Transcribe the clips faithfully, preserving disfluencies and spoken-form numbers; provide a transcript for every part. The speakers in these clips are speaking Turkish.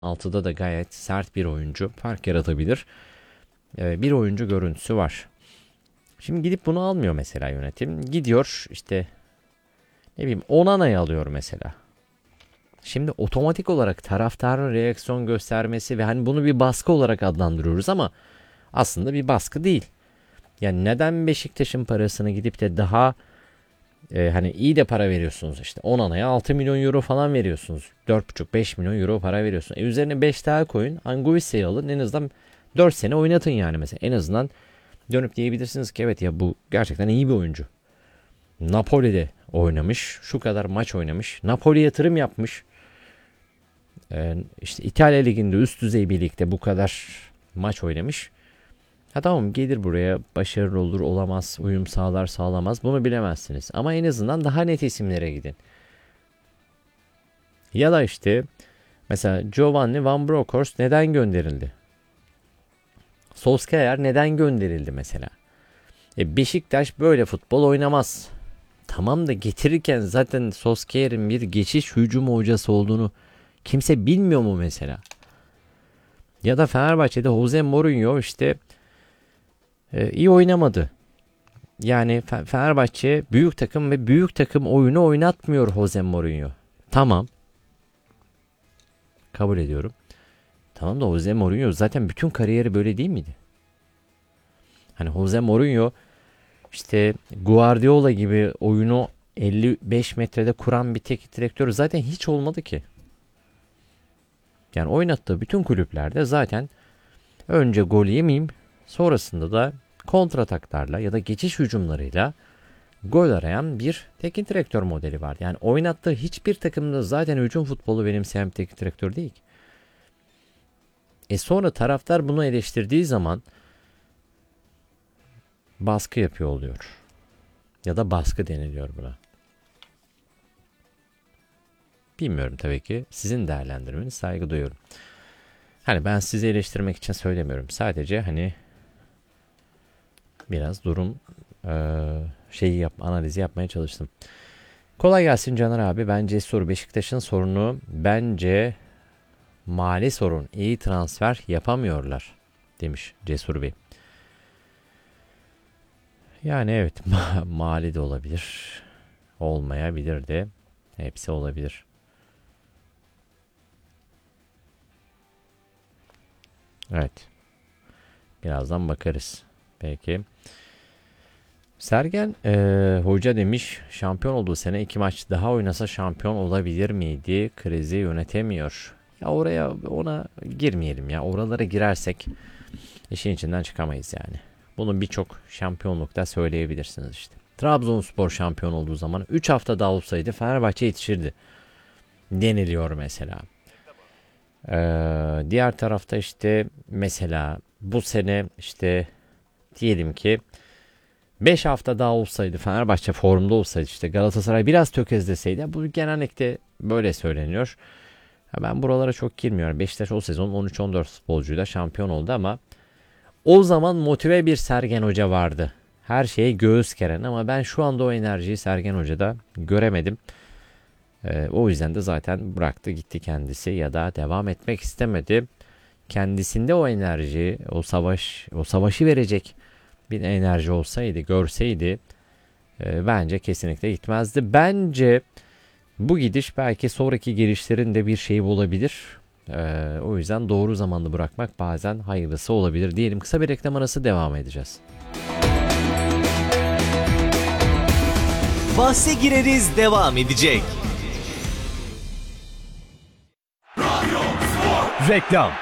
altıda da gayet sert bir oyuncu. Fark yaratabilir. Ee, bir oyuncu görüntüsü var. Şimdi gidip bunu almıyor mesela yönetim. Gidiyor işte ne bileyim Onana'yı alıyor mesela. Şimdi otomatik olarak taraftarın reaksiyon göstermesi ve hani bunu bir baskı olarak adlandırıyoruz ama aslında bir baskı değil. Yani neden Beşiktaş'ın parasını gidip de daha e, hani iyi de para veriyorsunuz işte. Onana'ya altı milyon euro falan veriyorsunuz. dört buçuk beş milyon euro para veriyorsunuz. E üzerine beş daha koyun. Anguisse'yi alın. En azından dört sene oynatın yani mesela. En azından dönüp diyebilirsiniz ki evet ya bu gerçekten iyi bir oyuncu. Napoli'de oynamış. Şu kadar maç oynamış. Napoli yatırım yapmış. Ee, işte İtalya Ligi'nde üst düzey bir ligde bu kadar maç oynamış. Ha tamam gelir buraya başarılı olur olamaz, uyum sağlar sağlamaz bunu bilemezsiniz. Ama en azından daha net isimlere gidin. Ya da işte mesela Giovanni Van Bronckhorst neden gönderildi? Solskjaer neden gönderildi mesela? E Beşiktaş böyle futbol oynamaz. Tamam da getirirken zaten Solskjaer'in bir geçiş hücum hocası olduğunu kimse bilmiyor mu mesela? Ya da Fenerbahçe'de Jose Mourinho işte e, iyi oynamadı. Yani Fenerbahçe büyük takım ve büyük takım oyunu oynatmıyor Jose Mourinho. Tamam. Kabul ediyorum. Tamam da Jose Mourinho zaten bütün kariyeri böyle değil miydi? Hani Jose Mourinho işte Guardiola gibi oyunu elli beş metrede kuran bir teknik direktör zaten hiç olmadı ki. Yani oynattığı bütün kulüplerde zaten önce gol yemeyeyim, sonrasında da kontrataklarla ya da geçiş hücumlarıyla gol arayan bir teknik direktör modeli var. Yani oynattığı hiçbir takımda zaten hücum futbolu benimseyen bir teknik direktör değil ki. E sonra taraftar bunu eleştirdiği zaman baskı yapıyor oluyor. Ya da baskı deniliyor buna. Bilmiyorum tabii ki. Sizin değerlendirmenize saygı duyuyorum. Hani ben sizi eleştirmek için söylemiyorum. Sadece hani biraz durum e, şeyi yap, analizi yapmaya çalıştım. Kolay gelsin Caner abi. Bence soru Beşiktaş'ın sorunu bence mali sorun. İyi transfer yapamıyorlar demiş Cesur Bey. Yani evet mali de olabilir. Olmayabilir de. Hepsi olabilir. Evet. Birazdan bakarız. Peki. Sergen e, hoca demiş şampiyon olduğu sene iki maç daha oynasa şampiyon olabilir miydi? Krizi yönetemiyor. Ya oraya ona girmeyelim ya. Oralara girersek işin içinden çıkamayız yani. Bunu birçok şampiyonlukta söyleyebilirsiniz işte. Trabzonspor şampiyon olduğu zaman üç hafta daha olsaydı Fenerbahçe yetişirdi deniliyor mesela. Ee, diğer tarafta işte mesela bu sene işte diyelim ki beş hafta daha olsaydı Fenerbahçe formda olsaydı işte Galatasaray biraz tökezleseydi bu genellikle böyle söyleniyor. Ben buralara çok girmiyorum. Beşiktaş o sezon on üç on dört futbolcuyla şampiyon oldu ama o zaman motive bir Sergen Hoca vardı. Her şeye göğüs geren ama ben şu anda o enerjiyi Sergen Hoca'da göremedim. Ee, o yüzden de zaten bıraktı gitti kendisi ya da devam etmek istemedi. Kendisinde o enerji, o savaş, o savaşı verecek bir enerji olsaydı, görseydi e, bence kesinlikle gitmezdi. Bence bu gidiş belki sonraki gelişlerin de bir şeyi olabilir. E, o yüzden doğru zamanlı bırakmak bazen hayırlısı olabilir diyelim. Kısa bir reklam arası devam edeceğiz. Bahse gireriz devam edecek. Reklam.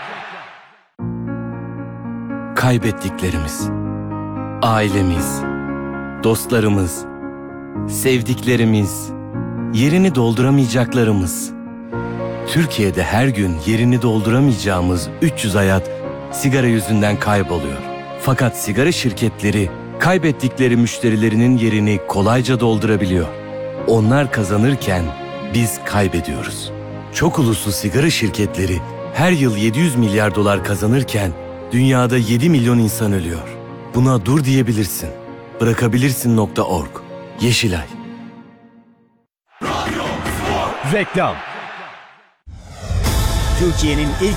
Kaybettiklerimiz, ailemiz, dostlarımız, sevdiklerimiz, yerini dolduramayacaklarımız. Türkiye'de her gün yerini dolduramayacağımız üç yüz hayat sigara yüzünden kayboluyor. Fakat sigara şirketleri kaybettikleri müşterilerinin yerini kolayca doldurabiliyor. Onlar kazanırken biz kaybediyoruz. Çok uluslu sigara şirketleri her yıl yedi yüz milyar dolar kazanırken dünyada yedi milyon insan ölüyor. Buna dur diyebilirsin. Bırakabilirsin nokta org. Yeşilay. Reklam. Türkiye'nin ilk